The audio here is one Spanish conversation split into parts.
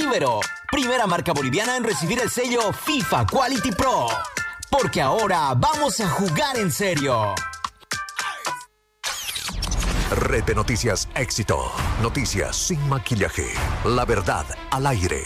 Ibero, primera marca boliviana en recibir el sello FIFA Quality Pro. Porque ahora vamos a jugar en serio. Red de Noticias Éxito. Noticias sin maquillaje. La verdad al aire.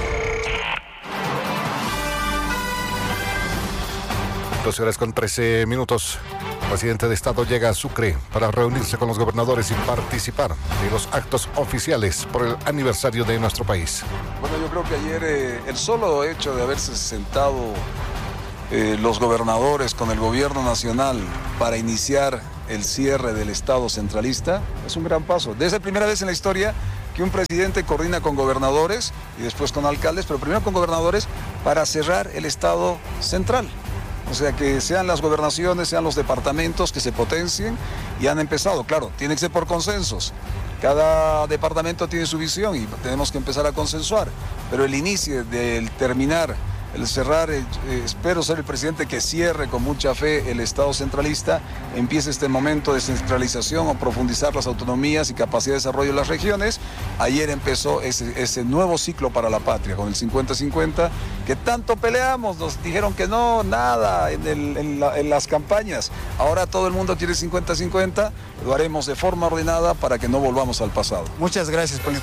12:13. El presidente de Estado llega a Sucre para reunirse con los gobernadores y participar de los actos oficiales por el aniversario de nuestro país. Bueno, yo creo que ayer el solo hecho de haberse sentado los gobernadores con el gobierno nacional para iniciar el cierre del Estado centralista es un gran paso. Es la primera vez en la historia que un presidente coordina con gobernadores y después con alcaldes, pero primero con gobernadores para cerrar el Estado central. O sea, que sean las gobernaciones, sean los departamentos que se potencien y han empezado. Claro, tiene que ser por consensos. Cada departamento tiene su visión y tenemos que empezar a consensuar. Pero el inicio del terminar, el cerrar, espero ser el presidente que cierre con mucha fe el Estado centralista, empiece este momento de descentralización o profundizar las autonomías y capacidad de desarrollo de las regiones. Ayer empezó ese nuevo ciclo para la patria con el 50-50, que tanto peleamos, nos dijeron que no, nada en las campañas. Ahora todo el mundo quiere 50-50, lo haremos de forma ordenada para que no volvamos al pasado. Muchas gracias, Poli.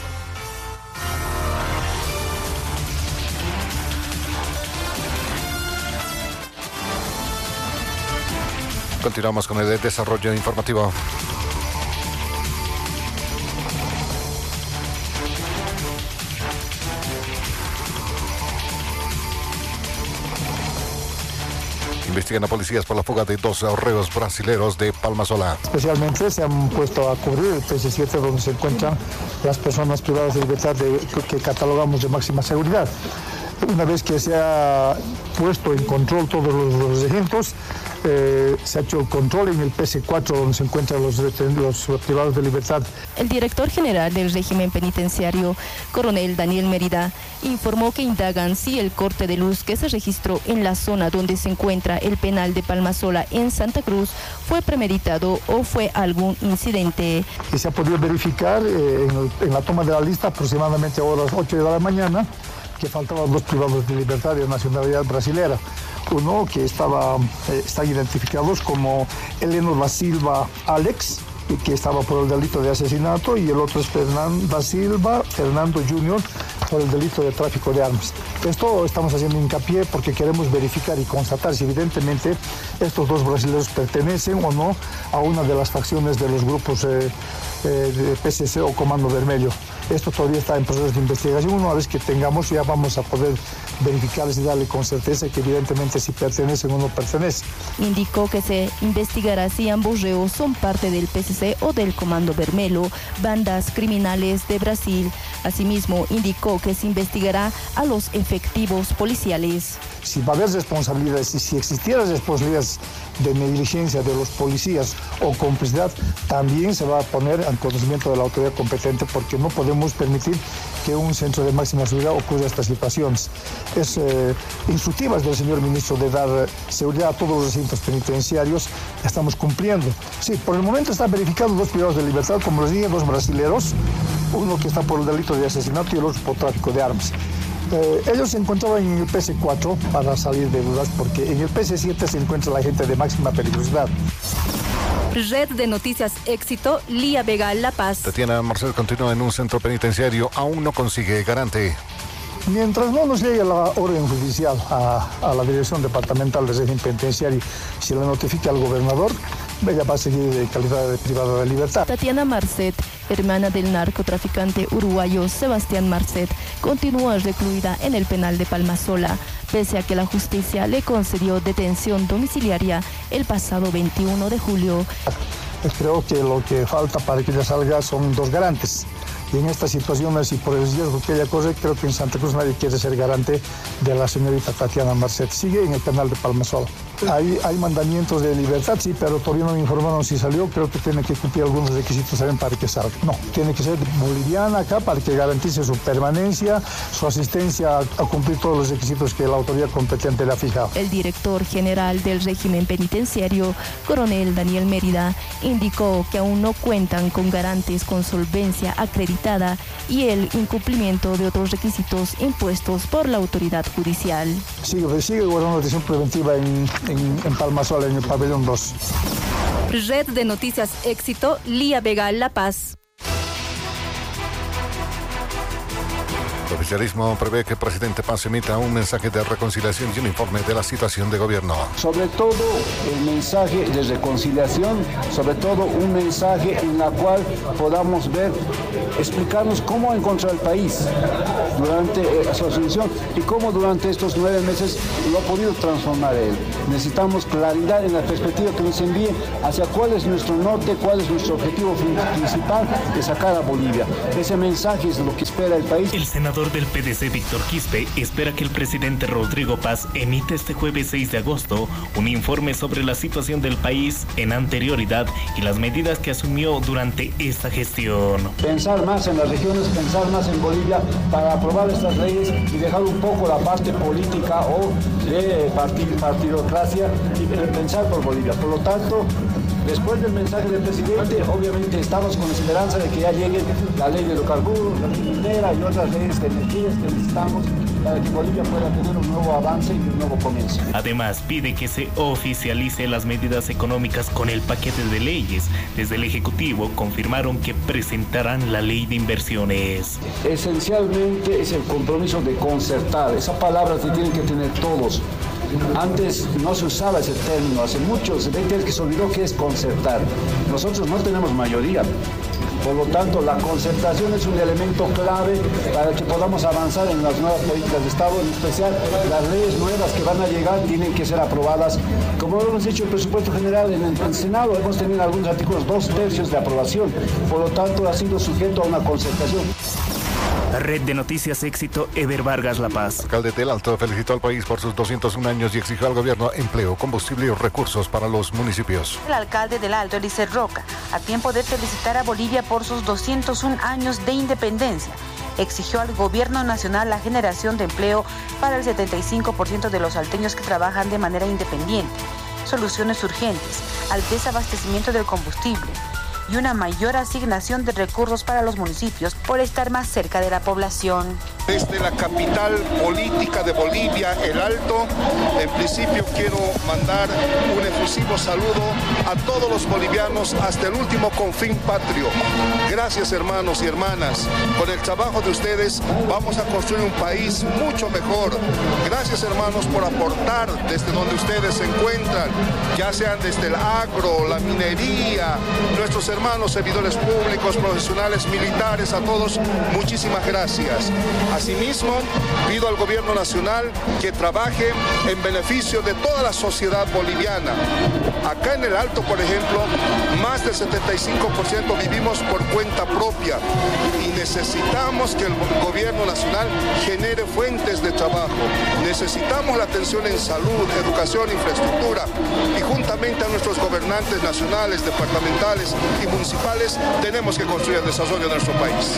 Continuamos con el desarrollo informativo. Investigan a policías por la fuga de 2 reos brasileros de Palmasola. Especialmente se han puesto a cubrir el PC7 donde se encuentran las personas privadas de libertad que catalogamos de máxima seguridad. Una vez que se ha puesto en control todos los recintos, se ha hecho el control en el PS4 donde se encuentran los privados de libertad. El director general del régimen penitenciario, coronel Daniel Mérida, informó que indagan si el corte de luz que se registró en la zona donde se encuentra el penal de Palmasola en Santa Cruz fue premeditado o fue algún incidente. Y se ha podido verificar en la toma de la lista aproximadamente a las 8 de la mañana que faltaban 2 privados de libertad de nacionalidad brasilera. Uno que están identificados como Heleno da Silva Alex, que estaba por el delito de asesinato, y el otro es da Silva Fernando Jr. por el delito de tráfico de armas. Esto estamos haciendo hincapié porque queremos verificar y constatar si evidentemente estos 2 brasileños pertenecen o no a una de las facciones de los grupos de PSC o Comando Vermelho. Esto todavía está en proceso de investigación. Una vez que tengamos, ya vamos a poder verificarles y darle con certeza que evidentemente si pertenecen o no pertenecen. Indicó que se investigará si ambos reos son parte del PSC o del Comando Vermelho, bandas criminales de Brasil. Asimismo, indicó que se investigará a los efectivos policiales. Si va a haber responsabilidades y si existieran responsabilidades de negligencia de los policías o complicidad, también se va a poner al conocimiento de la autoridad competente, porque no podemos permitir que un centro de máxima seguridad ocurra estas situaciones. Es instructivas del señor ministro de dar seguridad a todos los recintos penitenciarios. Estamos cumpliendo. Sí, por el momento están verificados 2 privados de libertad, como les dije, 2 brasileros, uno que está por el delito de asesinato y el otro por tráfico de armas. Ellos se encontraban en el PS4 para salir de dudas, porque en el PS7 se encuentra la gente de máxima peligrosidad. Red de Noticias Éxito, Lía Vega, La Paz. Tatiana Marcet continúa en un centro penitenciario, aún no consigue garante. Mientras no nos llegue la orden judicial a la Dirección Departamental de Régimen Penitenciario, si la notifica al gobernador, ella va a seguir de calidad de privada de libertad. Tatiana Marcet, hermana del narcotraficante uruguayo Sebastián Marcet, continúa recluida en el penal de Palmasola, pese a que la justicia le concedió detención domiciliaria el pasado 21 de julio. Creo que lo que falta para que ella salga son 2 garantes. Y en estas situaciones y por el riesgo que ella corre, creo que en Santa Cruz nadie quiere ser garante de la señorita Tatiana Marcet. Sigue en el penal de Palmasola. Hay mandamientos de libertad, sí, pero todavía no me informaron si salió. Creo que tiene que cumplir algunos requisitos también para que salga. No, tiene que ser boliviana acá para que garantice su permanencia, su asistencia a cumplir todos los requisitos que la autoridad competente le ha fijado. El director general del régimen penitenciario, coronel Daniel Mérida, indicó que aún no cuentan con garantes con solvencia acreditada limitada y el incumplimiento de otros requisitos impuestos por la autoridad judicial. Sigue guardando detención preventiva en Palmasola, en el pabellón 2. Red de Noticias Éxito, Lía Vega, La Paz. El oficialismo prevé que el presidente Paz emita un mensaje de reconciliación y un informe de la situación de gobierno. Sobre todo el mensaje de reconciliación, sobre todo un mensaje en la cual podamos ver, explicarnos cómo encontrar el país durante su asunción y cómo durante estos 9 meses lo ha podido transformar él. Necesitamos claridad en la perspectiva que nos envíe hacia cuál es nuestro norte, cuál es nuestro objetivo principal de sacar a Bolivia. Ese mensaje es lo que espera el país. El senador del PDC, Víctor Quispe, espera que el presidente Rodrigo Paz emita este jueves 6 de agosto un informe sobre la situación del país en anterioridad y las medidas que asumió durante esta gestión. Pensar más en las regiones, pensar más en Bolivia para aprobar estas leyes y dejar un poco la parte política o de partidocracia y pensar por Bolivia. Por lo tanto, después del mensaje del presidente, obviamente estamos con esperanza de que ya llegue la ley de hidrocarburos, la ley minera y otras leyes de energías que necesitamos para que Bolivia pueda tener un nuevo avance y un nuevo comienzo. Además, pide que se oficialice las medidas económicas con el paquete de leyes. Desde el Ejecutivo confirmaron que presentarán la ley de inversiones. Esencialmente es el compromiso de concertar. Esa palabra que tienen que tener todos. Antes no se usaba ese término, hace muchos 20 años que se olvidó que es concertar. Nosotros no tenemos mayoría. Por lo tanto, la concertación es un elemento clave para que podamos avanzar en las nuevas políticas de Estado, en especial las leyes nuevas que van a llegar tienen que ser aprobadas. Como lo hemos dicho, el presupuesto general en el Senado hemos tenido en algunos artículos 2/3 de aprobación. Por lo tanto, ha sido sujeto a una concertación. Red de Noticias Éxito, Eber Vargas, La Paz. El alcalde del Alto felicitó al país por sus 201 años y exigió al gobierno empleo, combustible y recursos para los municipios. El alcalde del Alto, Eliezer Roca, a tiempo de felicitar a Bolivia por sus 201 años de independencia, exigió al gobierno nacional la generación de empleo para el 75% de los salteños que trabajan de manera independiente, soluciones urgentes al desabastecimiento del combustible y una mayor asignación de recursos para los municipios por estar más cerca de la población. Desde la capital política de Bolivia, El Alto, en principio quiero mandar un efusivo saludo a todos los bolivianos hasta el último confín patrio. Gracias, hermanos y hermanas. Con el trabajo de ustedes vamos a construir un país mucho mejor. Gracias, hermanos, por aportar desde donde ustedes se encuentran, ya sean desde el agro, la minería, nuestros hermanos servidores públicos, profesionales, militares, a todos, muchísimas gracias. Asimismo, pido al gobierno nacional que trabaje en beneficio de toda la sociedad boliviana. Acá en El Alto, por ejemplo, más del 75% vivimos por cuenta propia y necesitamos que el gobierno nacional genere fuentes de trabajo. Necesitamos la atención en salud, educación, infraestructura y juntamente a nuestros gobernantes nacionales, departamentales y municipales tenemos que construir el desarrollo de nuestro país.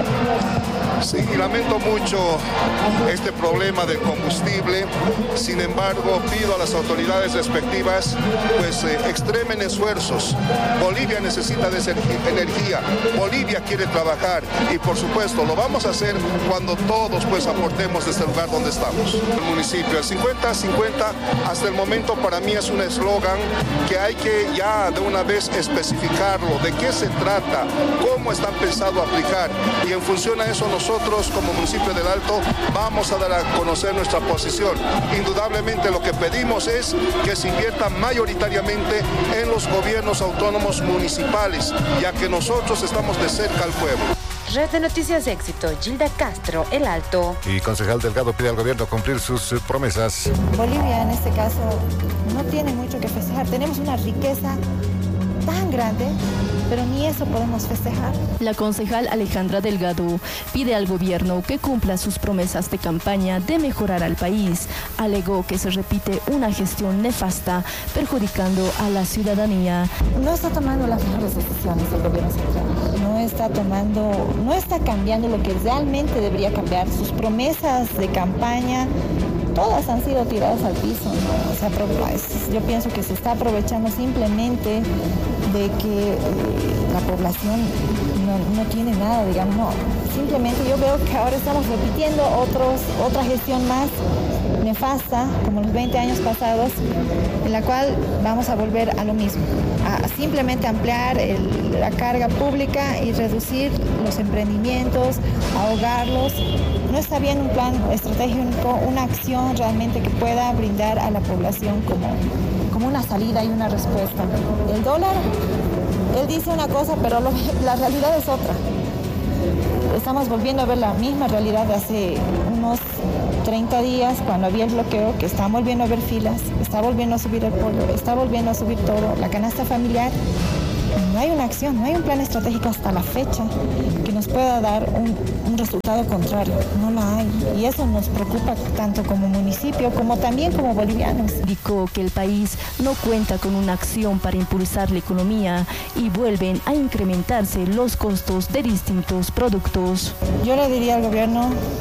Sí, lamento mucho este problema del combustible. Sin embargo, pido a las autoridades respectivas pues extremen esfuerzos. Bolivia necesita de esa energía. Bolivia quiere trabajar y por supuesto lo vamos a hacer cuando todos pues aportemos desde el lugar donde estamos. El municipio, el 50-50 hasta el momento para mí es un eslogan que hay que ya de una vez especificarlo, de qué se trata, cómo están pensado aplicar y en función a eso nosotros como municipio del Alto vamos a dar a conocer nuestra posición. Indudablemente lo que pedimos es que se invierta mayoritariamente en los gobiernos autónomos municipales, ya que nosotros estamos de cerca al pueblo. Red de Noticias Éxito, Gilda Castro, El Alto. Y concejal Delgado pide al gobierno cumplir sus promesas. Bolivia en este caso no tiene mucho que festejar. Tenemos una riqueza tan grande, pero ni eso podemos festejar. La concejal Alejandra Delgado pide al gobierno que cumpla sus promesas de campaña de mejorar al país. Alegó que se repite una gestión nefasta, perjudicando a la ciudadanía. No está tomando las mejores decisiones del gobierno central. No está cambiando lo que realmente debería cambiar. Sus promesas de campaña todas han sido tiradas al piso, ¿no? Yo pienso que se está aprovechando simplemente de que la población no tiene nada, digamos, no. Simplemente yo veo que ahora estamos repitiendo otra gestión más nefasta, como los 20 años pasados, en la cual vamos a volver a lo mismo, a simplemente ampliar la carga pública y reducir los emprendimientos, ahogarlos. No está bien un plan estratégico, una acción realmente que pueda brindar a la población como una salida y una respuesta. El dólar, él dice una cosa, pero la realidad es otra. Estamos volviendo a ver la misma realidad de hace unos 30 días, cuando había el bloqueo, que están volviendo a ver filas, está volviendo a subir el pollo, está volviendo a subir todo, la canasta familiar. No hay una acción, no hay un plan estratégico hasta la fecha que nos pueda dar un resultado contrario. No la hay. Y eso nos preocupa tanto como municipio como también como bolivianos. Indicó que el país no cuenta con una acción para impulsar la economía y vuelven a incrementarse los costos de distintos productos. Yo le diría al gobierno